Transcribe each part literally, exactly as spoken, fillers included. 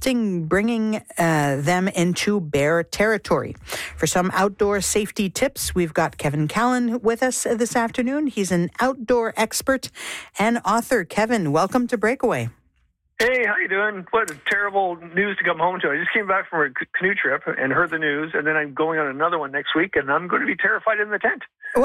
suggesting bringing uh, them into bear territory. For some outdoor safety tips, we've got Kevin Callan with us this afternoon. He's an outdoor expert and author. Kevin, welcome to Breakaway. Hey, how you doing? What terrible news to come home to. I just came back from a canoe trip and heard the news, and then I'm going on another one next week, and I'm going to be terrified in the tent.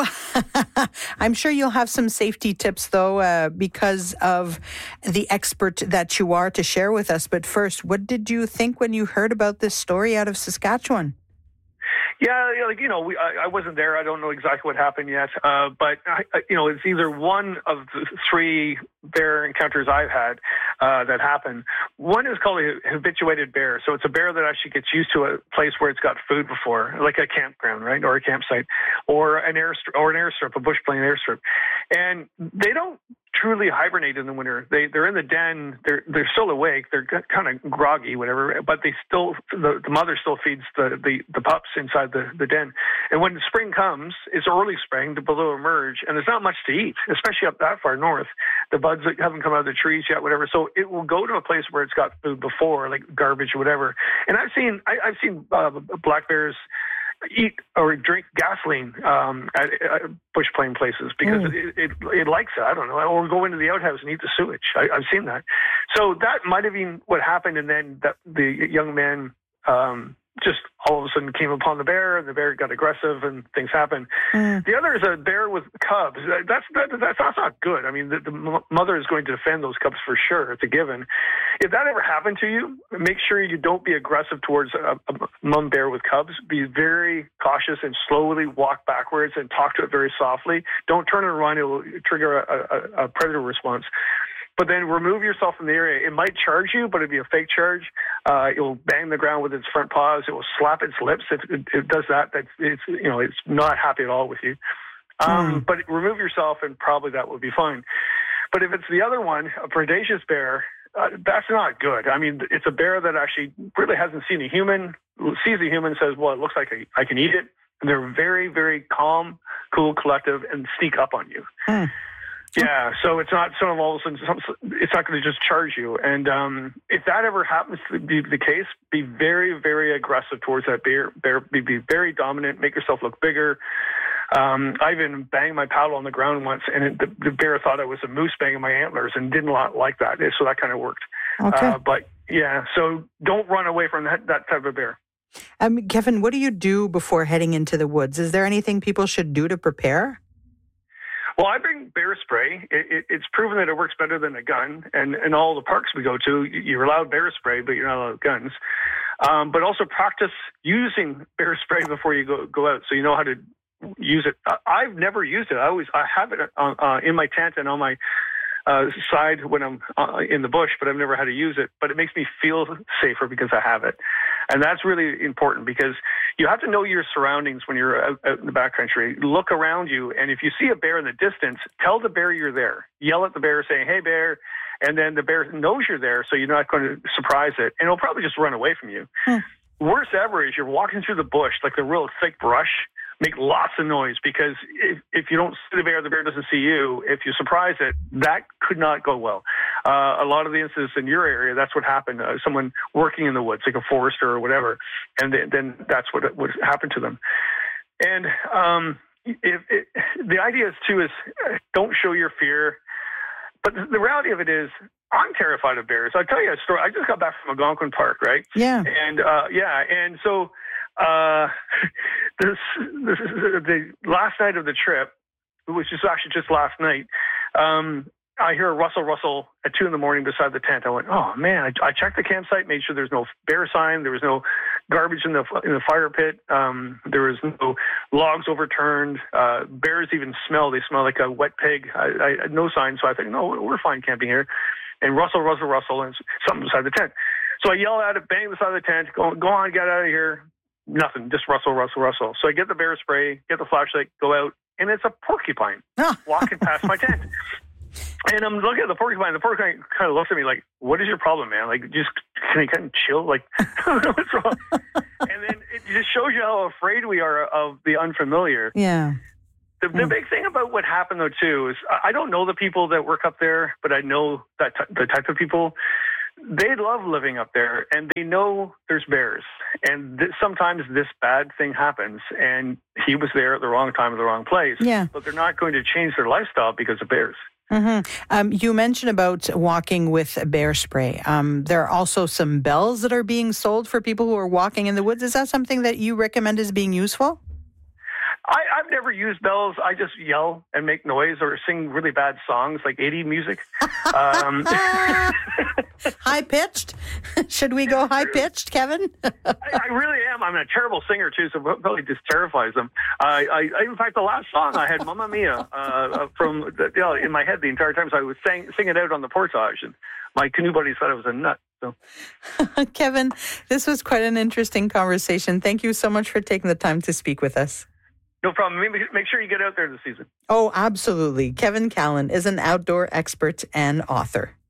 Well, I'm sure you'll have some safety tips, though, uh, because of the expert that you are to share with us. But first, what did you think when you heard about this story out of Saskatchewan? Yeah, like, you know, we, I, I wasn't there. I don't know exactly what happened yet. Uh, but, I, I, you know, it's either one of the three bear encounters I've had uh, that happen. One is called a habituated bear. So it's a bear that actually gets used to a place where it's got food before, like a campground, right, or a campsite, or an airstrip, or an airstrip, a bush plane airstrip. And they don't truly hibernate in the winter. They they're in the den. They're they're still awake. They're kind of groggy, whatever. But they still the, the mother still feeds the, the, the pups inside the, the den. And when spring comes, it's early spring. The below emerge, and there's not much to eat, especially up that far north. The buds haven't come out of the trees yet, whatever. So it will go to a place where it's got food before, like garbage or whatever. And I've seen I, I've seen uh, black bears eat or drink gasoline um, at, at bush plane places because mm. it, it it likes it. I don't know. Or go into the outhouse and eat the sewage. I, I've seen that. So that might have been what happened. And then that, the young man um, just all of a sudden came upon the bear, and the bear got aggressive, and things happened. Mm. The other is a bear with cubs. That's that, that's, that's not good. I mean, the, the mother is going to defend those cubs for sure. It's a given. If that ever happened to you, make sure you don't be aggressive towards a, a mom bear with cubs. Be very cautious and slowly walk backwards and talk to it very softly. Don't turn and run. It will trigger a, a, a predator response. But then remove yourself from the area. It might charge you, but it'd be a fake charge. Uh, it will bang the ground with its front paws. It will slap its lips. If it, it does that, that's it's you know it's not happy at all with you. Um, mm. But remove yourself, and probably that would be fine. But if it's the other one, a predaceous bear, uh, that's not good. I mean, it's a bear that actually really hasn't seen a human, sees a human, says, "Well, it looks like I, I can eat it." And they're very, very calm, cool, collective, and sneak up on you. Mm. Yeah, so it's not sort of all of a sudden, it's not going to just charge you. And um, if that ever happens to be the case, be very, very aggressive towards that bear. bear be, be very dominant, make yourself look bigger. Um, I even banged my paddle on the ground once, and it, the, the bear thought I was a moose banging my antlers and didn't like that. So that kind of worked. Okay. Uh, but yeah, so don't run away from that, that type of bear. Um, Kevin, what do you do before heading into the woods? Is there anything people should do to prepare? Well, I bring bear spray. It, it, it's proven that it works better than a gun. And in all the parks we go to, you're allowed bear spray, but you're not allowed guns. Um, but also practice using bear spray before you go go out, so you know how to use it. I, I've never used it. I always I have it on, uh, in my tent and on my uh, side when I'm uh, in the bush, but I've never had to use it. But it makes me feel safer because I have it. And that's really important because you have to know your surroundings when you're out, out in the backcountry. Look around you, and if you see a bear in the distance, tell the bear you're there. Yell at the bear saying, "Hey, bear," and then the bear knows you're there, so you're not going to surprise it, and it'll probably just run away from you. Hmm. Worst ever is you're walking through the bush, like the real thick brush, make lots of noise, because if, if you don't see the bear, the bear doesn't see you. If you surprise it, that could not go well. Uh, a lot of the incidents in your area, that's what happened. Uh, someone working in the woods, like a forester or whatever, and then, then that's what what happened to them. And um, if it, the idea is too is uh, don't show your fear. But the reality of it is, I'm terrified of bears. I'll tell you a story. I just got back from Algonquin Park, right? Yeah. And uh, yeah, and so uh, this, this the last night of the trip, which is actually just last night, um, I hear a rustle, rustle at two in the morning beside the tent. I went, oh man! I, I checked the campsite, made sure there's no bear sign, there was no garbage in the in the fire pit, um, there was no logs overturned. Uh, bears even smell; they smell like a wet pig. I, I no sign, so I think, no, we're fine camping here. And rustle, rustle, rustle, and something beside the tent. So I yell at it, bang beside the tent, go, go on, get out of here. Nothing, just rustle, rustle, rustle. So I get the bear spray, get the flashlight, go out, and it's a porcupine walking past my tent. And I'm looking at the porcupine. The porcupine kind of looks at me like, "What is your problem, man? Like, just can you kind of chill? Like, what's wrong?" And then it just shows you how afraid we are of the unfamiliar. Yeah. The, the big thing about what happened, though, too, is I don't know the people that work up there, but I know that t- the type of people. they love living up there, and they know there's bears. And th- sometimes this bad thing happens, and he was there at the wrong time at the wrong place. Yeah. But they're not going to change their lifestyle because of bears. Mm-hmm. Um, you mentioned about walking with bear spray. Um, there are also some bells that are being sold for people who are walking in the woods. Is that something that you recommend as being useful? I, I've never used bells. I just yell and make noise or sing really bad songs like eighties music. Um, high-pitched? Should we go high-pitched, Kevin? I, I really am. I'm a terrible singer, too, so it probably just terrifies them. I, I, in fact, the last song I had Mamma Mia uh, from the, you know, in my head the entire time, so I was sing, singing it out on the portage, and my canoe buddies thought I was a nut. So. Kevin, this was quite an interesting conversation. Thank you so much for taking the time to speak with us. No problem. Make sure you get out there this season. Oh, absolutely. Kevin Callan is an outdoor expert and author.